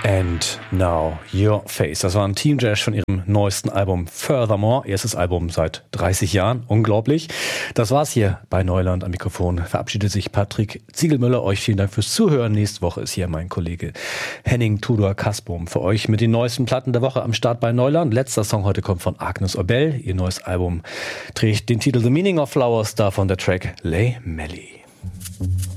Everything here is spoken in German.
And Now Your Face. Das war ein Team Jazz von ihrem neuesten Album Furthermore. Erstes Album seit 30 Jahren. Unglaublich. Das war's hier bei Neuland. Am Mikrofon verabschiedet sich Patrick Ziegelmüller. Euch vielen Dank fürs Zuhören. Nächste Woche ist hier mein Kollege Henning Tudor Kasbohm für euch mit den neuesten Platten der Woche am Start bei Neuland. Letzter Song heute kommt von Agnes Obel. Ihr neues Album trägt den Titel The Meaning of Flowers, davon der Track Lay Melly.